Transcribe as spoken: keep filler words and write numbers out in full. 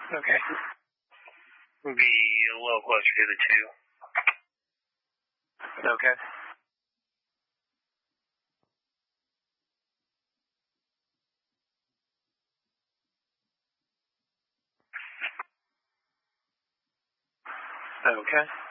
Okay. Be a little closer to the two. Okay. Okay.